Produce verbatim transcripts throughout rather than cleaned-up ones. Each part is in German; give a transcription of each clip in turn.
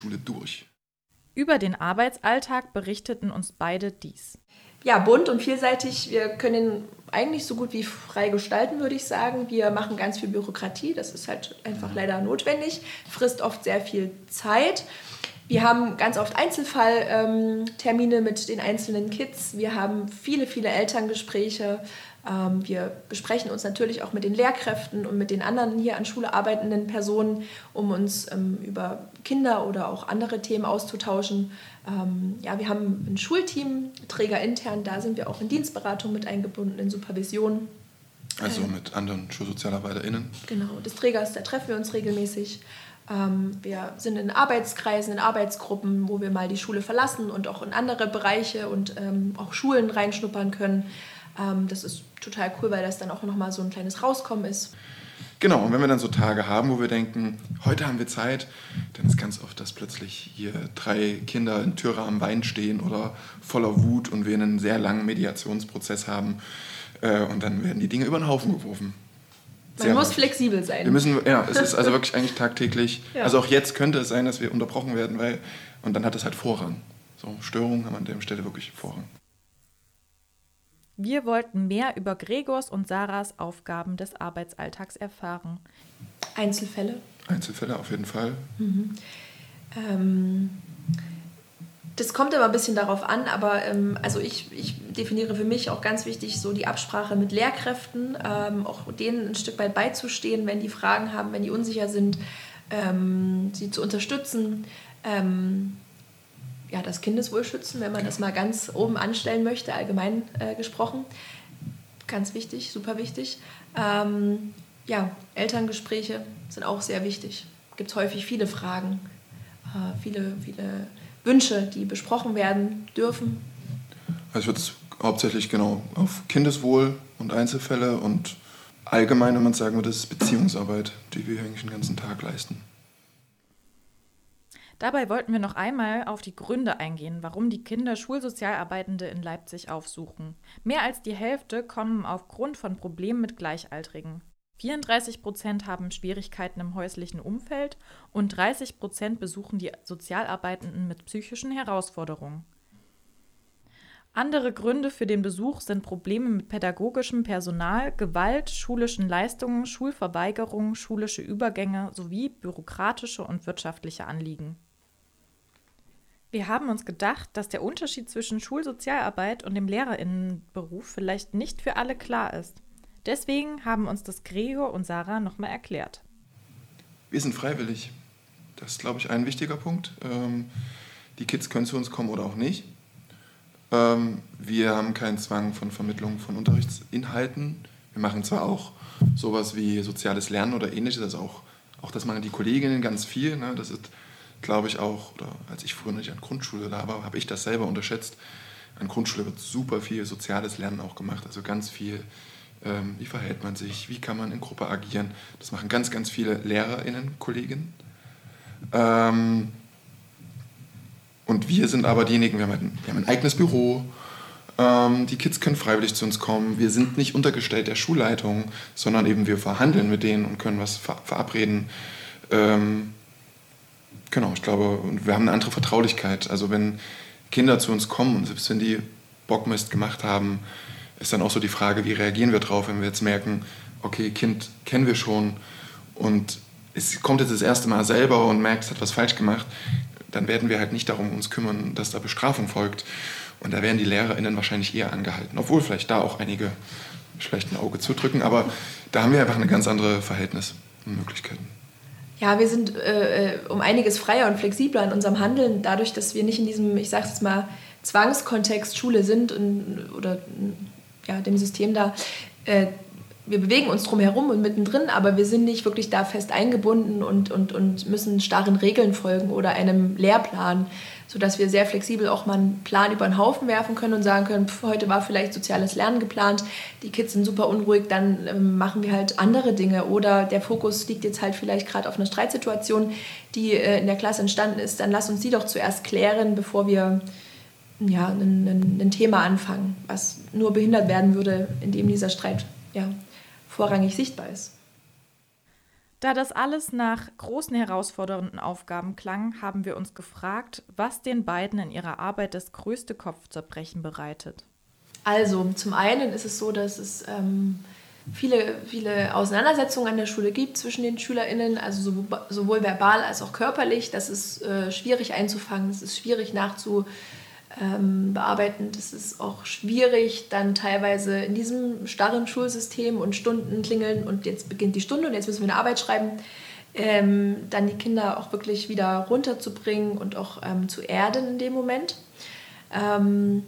Schule durch. Über den Arbeitsalltag berichteten uns beide dies. Ja, bunt und vielseitig. Wir können ihn eigentlich so gut wie frei gestalten, würde ich sagen. Wir machen ganz viel Bürokratie, das ist halt einfach leider notwendig, frisst oft sehr viel Zeit. Wir haben ganz oft Einzelfalltermine ähm, mit den einzelnen Kids. Wir haben viele, viele Elterngespräche. Ähm, wir besprechen uns natürlich auch mit den Lehrkräften und mit den anderen hier an Schule arbeitenden Personen, um uns ähm, über Kinder oder auch andere Themen auszutauschen. Ähm, ja, wir haben ein Schulteam, Träger intern, da sind wir auch in Dienstberatung mit eingebunden, in Supervision. Also mit anderen SchulsozialarbeiterInnen. Genau, des Trägers, da treffen wir uns regelmäßig. Ähm, wir sind in Arbeitskreisen, in Arbeitsgruppen, wo wir mal die Schule verlassen und auch in andere Bereiche und ähm, auch Schulen reinschnuppern können. Ähm, das ist total cool, weil das dann auch nochmal so ein kleines Rauskommen ist. Genau, und wenn wir dann so Tage haben, wo wir denken, heute haben wir Zeit, dann ist ganz oft, dass plötzlich hier drei Kinder in Türrahmen Wein stehen oder voller Wut und wir einen sehr langen Mediationsprozess haben äh, und dann werden die Dinge über den Haufen geworfen. Man sehr muss häufig. Flexibel sein. Wir müssen, ja, es ist also wirklich eigentlich tagtäglich. Ja. Also auch jetzt könnte es sein, dass wir unterbrochen werden, weil und dann hat es halt Vorrang. So, Störungen haben an der Stelle wirklich Vorrang. Wir wollten mehr über Gregors und Sarahs Aufgaben des Arbeitsalltags erfahren. Einzelfälle? Einzelfälle auf jeden Fall. Mhm. Ähm, das kommt immer ein bisschen darauf an, aber ähm, also ich, ich definiere für mich auch ganz wichtig so die Absprache mit Lehrkräften, ähm, auch denen ein Stück weit beizustehen, wenn die Fragen haben, wenn die unsicher sind, ähm, sie zu unterstützen. Ähm, Ja, das Kindeswohl schützen, wenn man das mal ganz oben anstellen möchte, allgemein äh, gesprochen. Ganz wichtig, super wichtig. Ähm, ja, Elterngespräche sind auch sehr wichtig. Es gibt häufig viele Fragen, äh, viele, viele Wünsche, die besprochen werden dürfen. Also ich würde es hauptsächlich genau auf Kindeswohl und Einzelfälle und allgemein, wenn man sagen würde, das ist Beziehungsarbeit, die wir eigentlich den ganzen Tag leisten. Dabei wollten wir noch einmal auf die Gründe eingehen, warum die Kinder Schulsozialarbeitende in Leipzig aufsuchen. Mehr als die Hälfte kommen aufgrund von Problemen mit Gleichaltrigen. vierunddreißig Prozent haben Schwierigkeiten im häuslichen Umfeld und dreißig Prozent besuchen die Sozialarbeitenden mit psychischen Herausforderungen. Andere Gründe für den Besuch sind Probleme mit pädagogischem Personal, Gewalt, schulischen Leistungen, Schulverweigerung, schulische Übergänge sowie bürokratische und wirtschaftliche Anliegen. Wir haben uns gedacht, dass der Unterschied zwischen Schulsozialarbeit und dem LehrerInnenberuf vielleicht nicht für alle klar ist. Deswegen haben uns das Gregor und Sarah nochmal erklärt. Wir sind freiwillig. Das ist, glaube ich, ein wichtiger Punkt. Ähm, die Kids können zu uns kommen oder auch nicht. Ähm, wir haben keinen Zwang von Vermittlung von Unterrichtsinhalten. Wir machen zwar auch sowas wie soziales Lernen oder ähnliches, also auch, auch das machen die Kolleginnen ganz viel. Ne? Das ist, glaube ich, auch, oder als ich früher nicht an Grundschule da war, habe ich das selber unterschätzt. An Grundschule wird super viel soziales Lernen auch gemacht, also ganz viel, ähm, wie verhält man sich, wie kann man in Gruppe agieren. Das machen ganz, ganz viele LehrerInnen, Kolleginnen. Ähm, und wir sind aber diejenigen, wir haben, halt ein, wir haben ein eigenes Büro, ähm, die Kids können freiwillig zu uns kommen, wir sind nicht untergestellt der Schulleitung, sondern eben wir verhandeln mit denen und können was ver- verabreden. Ähm, Genau, ich glaube, wir haben eine andere Vertraulichkeit. Also wenn Kinder zu uns kommen und selbst wenn die Bockmist gemacht haben, ist dann auch so die Frage, wie reagieren wir drauf, wenn wir jetzt merken, okay, Kind kennen wir schon und es kommt jetzt das erste Mal selber und merkt, es hat was falsch gemacht, dann werden wir halt nicht darum uns kümmern, dass da Bestrafung folgt. Und da werden die LehrerInnen wahrscheinlich eher angehalten, obwohl vielleicht da auch einige vielleicht ein Auge zudrücken, aber da haben wir einfach ein ganz andere Verhältnis und Möglichkeiten. Ja, wir sind äh, um einiges freier und flexibler in unserem Handeln, dadurch, dass wir nicht in diesem, ich sage jetzt mal, Zwangskontext Schule sind und, oder ja, dem System da. Äh, wir bewegen uns drum herum und mittendrin, aber wir sind nicht wirklich da fest eingebunden und, und, und müssen starren Regeln folgen oder einem Lehrplan, sodass wir sehr flexibel auch mal einen Plan über den Haufen werfen können und sagen können, pf, heute war vielleicht soziales Lernen geplant, die Kids sind super unruhig, dann ähm, machen wir halt andere Dinge. Oder der Fokus liegt jetzt halt vielleicht gerade auf einer Streitsituation, die äh, in der Klasse entstanden ist, dann lass uns die doch zuerst klären, bevor wir ja, ein, ein, ein Thema anfangen, was nur behindert werden würde, indem dieser Streit ja, vorrangig sichtbar ist. Da das alles nach großen herausfordernden Aufgaben klang, haben wir uns gefragt, was den beiden in ihrer Arbeit das größte Kopfzerbrechen bereitet. Also, zum einen ist es so, dass es ähm, viele, viele Auseinandersetzungen an der Schule gibt zwischen den SchülerInnen, also so, sowohl verbal als auch körperlich. Das ist äh, schwierig einzufangen, das ist schwierig nachzubearbeiten, ähm, das ist auch schwierig, dann teilweise in diesem starren Schulsystem und Stunden klingeln und jetzt beginnt die Stunde und jetzt müssen wir eine Arbeit schreiben, ähm, dann die Kinder auch wirklich wieder runterzubringen und auch ähm, zu erden in dem Moment. Ähm,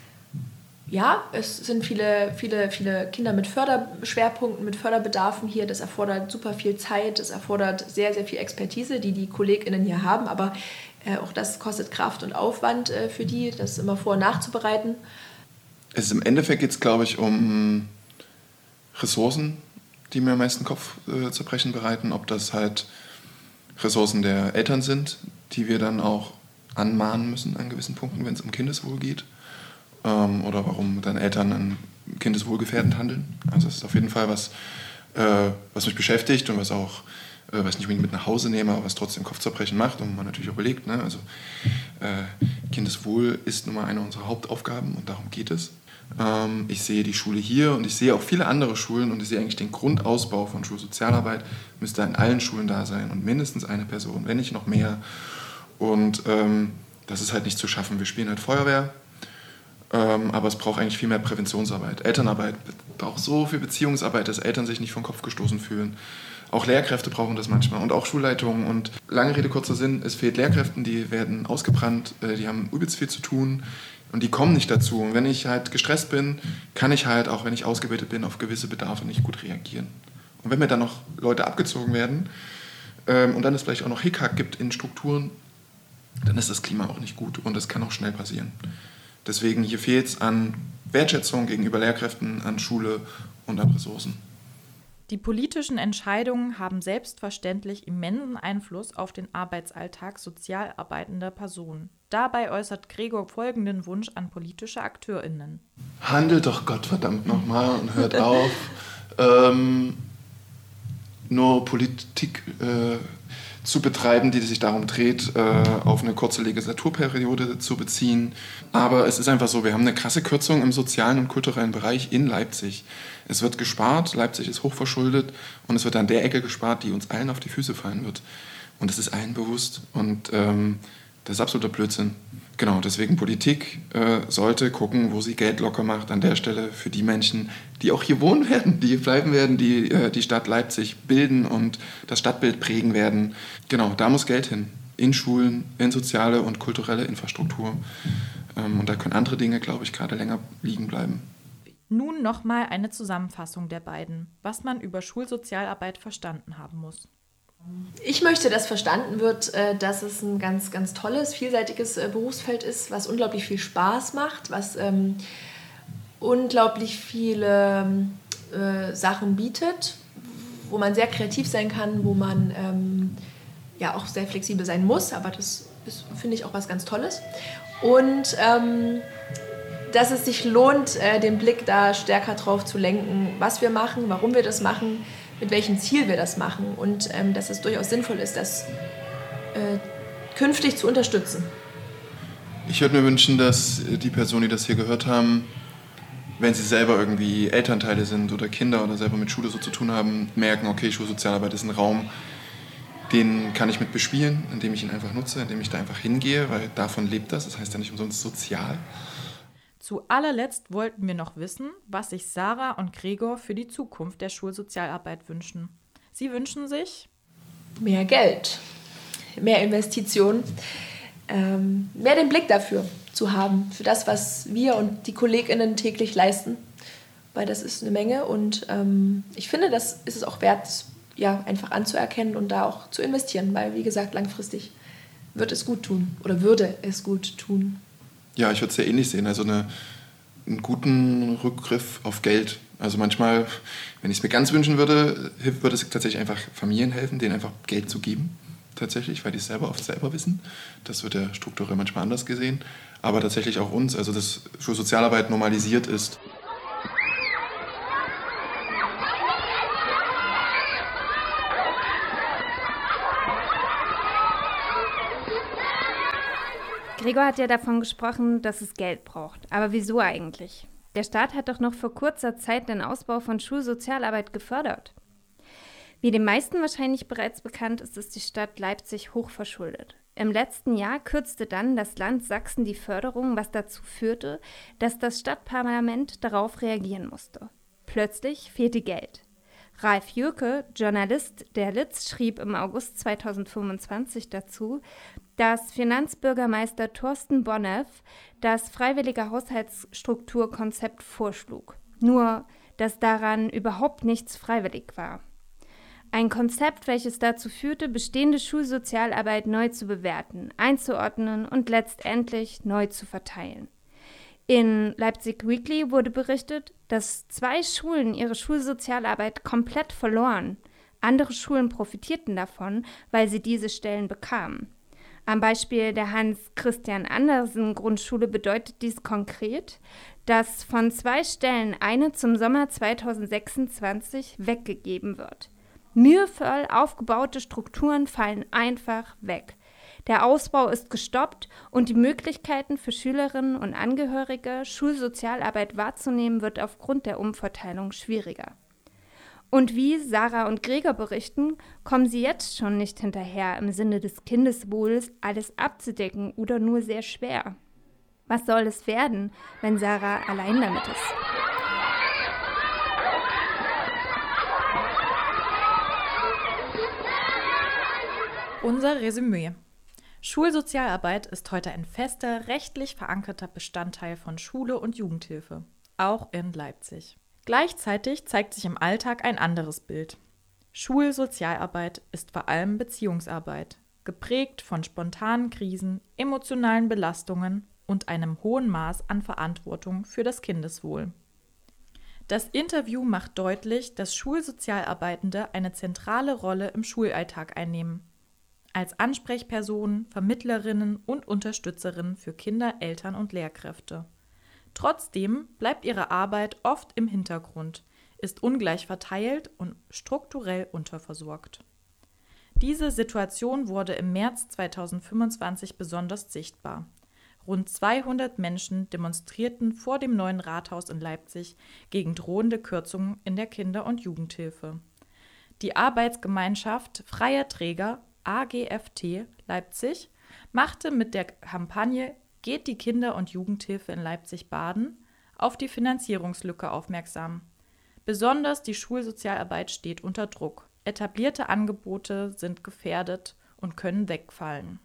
Ja, es sind viele, viele, viele Kinder mit Förderschwerpunkten, mit Förderbedarfen hier. Das erfordert super viel Zeit, das erfordert sehr, sehr viel Expertise, die die KollegInnen hier haben. Aber äh, auch das kostet Kraft und Aufwand äh, für die, das immer vor- und nachzubereiten. Es ist im Endeffekt geht es, glaube ich, um Ressourcen, die mir am meisten Kopfzerbrechen äh, bereiten. Ob das halt Ressourcen der Eltern sind, die wir dann auch anmahnen müssen an gewissen Punkten, wenn es um Kindeswohl geht. Oder warum dann Eltern an kindeswohlgefährdend handeln. Also das ist auf jeden Fall was, äh, was mich beschäftigt und was auch, äh, was ich nicht unbedingt mit nach Hause nehme, aber was trotzdem Kopfzerbrechen macht und man natürlich auch überlegt. Ne? Also äh, Kindeswohl ist nun mal eine unserer Hauptaufgaben und darum geht es. Ähm, ich sehe die Schule hier und ich sehe auch viele andere Schulen und ich sehe eigentlich den Grundausbau von Schulsozialarbeit müsste in allen Schulen da sein und mindestens eine Person, wenn nicht noch mehr. Und ähm, das ist halt nicht zu schaffen. Wir spielen halt Feuerwehr. Aber es braucht eigentlich viel mehr Präventionsarbeit. Elternarbeit braucht so viel Beziehungsarbeit, dass Eltern sich nicht vom Kopf gestoßen fühlen. Auch Lehrkräfte brauchen das manchmal und auch Schulleitungen. Und lange Rede, kurzer Sinn, es fehlt Lehrkräften, die werden ausgebrannt, die haben übelst viel zu tun und die kommen nicht dazu. Und wenn ich halt gestresst bin, kann ich halt, auch wenn ich ausgebildet bin, auf gewisse Bedarfe nicht gut reagieren. Und wenn mir dann noch Leute abgezogen werden und dann es vielleicht auch noch Hickhack gibt in Strukturen, dann ist das Klima auch nicht gut und das kann auch schnell passieren. Deswegen hier fehlt es an Wertschätzung gegenüber Lehrkräften, an Schule und an Ressourcen. Die politischen Entscheidungen haben selbstverständlich immensen Einfluss auf den Arbeitsalltag sozial arbeitender Personen. Dabei äußert Gregor folgenden Wunsch an politische AkteurInnen. Handelt doch Gottverdammt nochmal und hört auf, ähm, nur Politik äh, zu betreiben, die sich darum dreht, äh, auf eine kurze Legislaturperiode zu beziehen. Aber es ist einfach so, wir haben eine krasse Kürzung im sozialen und kulturellen Bereich in Leipzig. Es wird gespart, Leipzig ist hochverschuldet und es wird an der Ecke gespart, die uns allen auf die Füße fallen wird. Und das ist allen bewusst und ähm, das ist absoluter Blödsinn. Genau, deswegen Politik äh, sollte gucken, wo sie Geld locker macht an der Stelle für die Menschen, die auch hier wohnen werden, die hier bleiben werden, die äh, die Stadt Leipzig bilden und das Stadtbild prägen werden. Genau, da muss Geld hin. In Schulen, in soziale und kulturelle Infrastruktur. Ähm, und da können andere Dinge, glaube ich, gerade länger liegen bleiben. Nun nochmal eine Zusammenfassung der beiden, was man über Schulsozialarbeit verstanden haben muss. Ich möchte, dass verstanden wird, dass es ein ganz, ganz tolles, vielseitiges Berufsfeld ist, was unglaublich viel Spaß macht, was ähm, unglaublich viele äh, Sachen bietet, wo man sehr kreativ sein kann, wo man ähm, ja auch sehr flexibel sein muss, aber das ist, finde ich, auch was ganz Tolles. Und ähm, dass es sich lohnt, äh, den Blick da stärker drauf zu lenken, was wir machen, warum wir das machen, mit welchem Ziel wir das machen und ähm, dass es durchaus sinnvoll ist, das äh, künftig zu unterstützen. Ich würde mir wünschen, dass die Personen, die das hier gehört haben, wenn sie selber irgendwie Elternteile sind oder Kinder oder selber mit Schule so zu tun haben, merken, okay, Schulsozialarbeit ist ein Raum, den kann ich mit bespielen, indem ich ihn einfach nutze, indem ich da einfach hingehe, weil davon lebt das, das heißt ja nicht umsonst sozial. Zu allerletzt wollten wir noch wissen, was sich Sarah und Gregor für die Zukunft der Schulsozialarbeit wünschen. Sie wünschen sich mehr Geld, mehr Investitionen, ähm, mehr den Blick dafür zu haben, für das, was wir und die KollegInnen täglich leisten, weil das ist eine Menge und ähm, ich finde, das ist es auch wert, ja, einfach anzuerkennen und da auch zu investieren, weil, wie gesagt, langfristig wird es gut tun oder würde es gut tun. Ja, ich würde es sehr ähnlich sehen. Also eine, einen guten Rückgriff auf Geld. Also manchmal, wenn ich es mir ganz wünschen würde, würde es tatsächlich einfach Familien helfen, denen einfach Geld zu geben. Tatsächlich, weil die es selber oft selber wissen. Das wird ja strukturell manchmal anders gesehen. Aber tatsächlich auch uns, also dass Schulsozialarbeit normalisiert ist. Gregor hat ja davon gesprochen, dass es Geld braucht. Aber wieso eigentlich? Der Staat hat doch noch vor kurzer Zeit den Ausbau von Schulsozialarbeit gefördert. Wie den meisten wahrscheinlich bereits bekannt ist, ist die Stadt Leipzig hochverschuldet. Im letzten Jahr kürzte dann das Land Sachsen die Förderung, was dazu führte, dass das Stadtparlament darauf reagieren musste. Plötzlich fehlte Geld. Ralf Jürke, Journalist der L I Z, schrieb im August zweitausendfünfundzwanzig dazu, dass Finanzbürgermeister Thorsten Bonneff das freiwillige Haushaltsstrukturkonzept vorschlug. Nur, dass daran überhaupt nichts freiwillig war. Ein Konzept, welches dazu führte, bestehende Schulsozialarbeit neu zu bewerten, einzuordnen und letztendlich neu zu verteilen. In Leipzig Weekly wurde berichtet, dass zwei Schulen ihre Schulsozialarbeit komplett verloren. Andere Schulen profitierten davon, weil sie diese Stellen bekamen. Am Beispiel der Hans-Christian-Andersen-Grundschule bedeutet dies konkret, dass von zwei Stellen eine zum Sommer zweitausendsechsundzwanzig weggegeben wird. Mühevoll aufgebaute Strukturen fallen einfach weg. Der Ausbau ist gestoppt und die Möglichkeiten für Schülerinnen und Angehörige, Schulsozialarbeit wahrzunehmen, wird aufgrund der Umverteilung schwieriger. Und wie Sarah und Gregor berichten, kommen sie jetzt schon nicht hinterher, im Sinne des Kindeswohls alles abzudecken oder nur sehr schwer. Was soll es werden, wenn Sarah allein damit ist? Unser Resümee. Schulsozialarbeit ist heute ein fester, rechtlich verankerter Bestandteil von Schule und Jugendhilfe, auch in Leipzig. Gleichzeitig zeigt sich im Alltag ein anderes Bild. Schulsozialarbeit ist vor allem Beziehungsarbeit, geprägt von spontanen Krisen, emotionalen Belastungen und einem hohen Maß an Verantwortung für das Kindeswohl. Das Interview macht deutlich, dass Schulsozialarbeitende eine zentrale Rolle im Schulalltag einnehmen. Als Ansprechpersonen, Vermittlerinnen und Unterstützerinnen für Kinder, Eltern und Lehrkräfte. Trotzdem bleibt ihre Arbeit oft im Hintergrund, ist ungleich verteilt und strukturell unterversorgt. Diese Situation wurde im März zweitausendfünfundzwanzig besonders sichtbar. Rund zweihundert Menschen demonstrierten vor dem neuen Rathaus in Leipzig gegen drohende Kürzungen in der Kinder- und Jugendhilfe. Die Arbeitsgemeinschaft Freier Träger A G F T Leipzig machte mit der Kampagne Geht die Kinder- und Jugendhilfe in Leipzig baden auf die Finanzierungslücke aufmerksam. Besonders die Schulsozialarbeit steht unter Druck. Etablierte Angebote sind gefährdet und können wegfallen.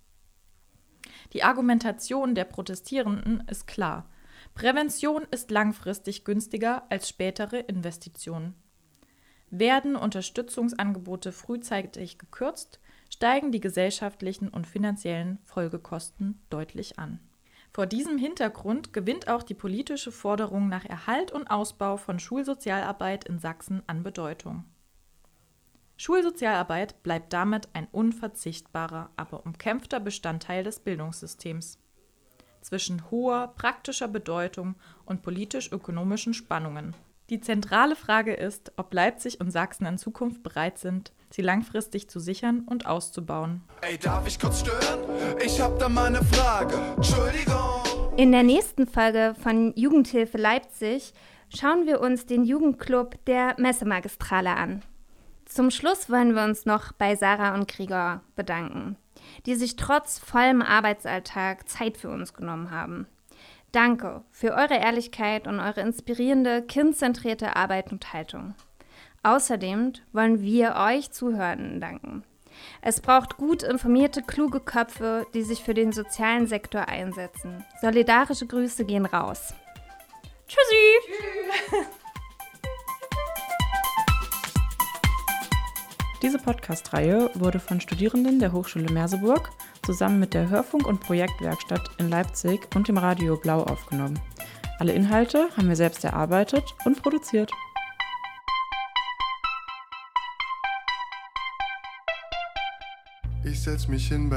Die Argumentation der Protestierenden ist klar. Prävention ist langfristig günstiger als spätere Investitionen. Werden Unterstützungsangebote frühzeitig gekürzt, steigen die gesellschaftlichen und finanziellen Folgekosten deutlich an. Vor diesem Hintergrund gewinnt auch die politische Forderung nach Erhalt und Ausbau von Schulsozialarbeit in Sachsen an Bedeutung. Schulsozialarbeit bleibt damit ein unverzichtbarer, aber umkämpfter Bestandteil des Bildungssystems. Zwischen hoher praktischer Bedeutung und politisch-ökonomischen Spannungen. Die zentrale Frage ist, ob Leipzig und Sachsen in Zukunft bereit sind, sie langfristig zu sichern und auszubauen. Ey, darf ich kurz stören? Ich hab da mal eine Frage. Entschuldigung. In der nächsten Folge von Jugendhilfe Leipzig schauen wir uns den Jugendclub der Messemagistrale an. Zum Schluss wollen wir uns noch bei Sarah und Gregor bedanken, die sich trotz vollem Arbeitsalltag Zeit für uns genommen haben. Danke für eure Ehrlichkeit und eure inspirierende, kindzentrierte Arbeit und Haltung. Außerdem wollen wir euch Zuhörenden danken. Es braucht gut informierte, kluge Köpfe, die sich für den sozialen Sektor einsetzen. Solidarische Grüße gehen raus. Tschüssi! Tschüss. Diese Podcast-Reihe wurde von Studierenden der Hochschule Merseburg zusammen mit der Hörfunk- und Projektwerkstatt in Leipzig und dem Radio Blau aufgenommen. Alle Inhalte haben wir selbst erarbeitet und produziert. Ich setz mich hin bei